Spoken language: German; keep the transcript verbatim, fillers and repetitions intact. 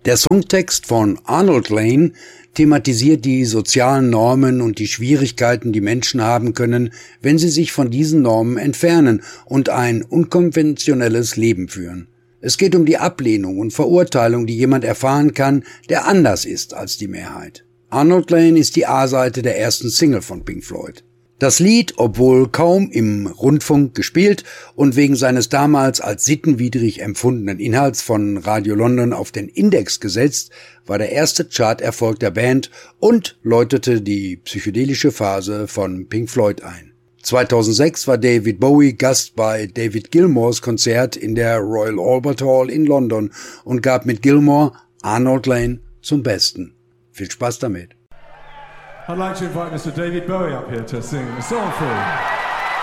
Der Songtext von Arnold Layne thematisiert die sozialen Normen und die Schwierigkeiten, die Menschen haben können, wenn sie sich von diesen Normen entfernen und ein unkonventionelles Leben führen. Es geht um die Ablehnung und Verurteilung, die jemand erfahren kann, der anders ist als die Mehrheit. Arnold Layne ist die A-Seite der ersten Single von Pink Floyd. Das Lied, obwohl kaum im Rundfunk gespielt und wegen seines damals als sittenwidrig empfundenen Inhalts von Radio London auf den Index gesetzt, war der erste Charterfolg der Band und läutete die psychedelische Phase von Pink Floyd ein. zweitausendsechs war David Bowie Gast bei David Gilmours Konzert in der Royal Albert Hall in London und gab mit Gilmour Arnold Layne zum Besten. Viel Spaß damit. I'd like to invite Mister David Bowie up here to sing a song for you.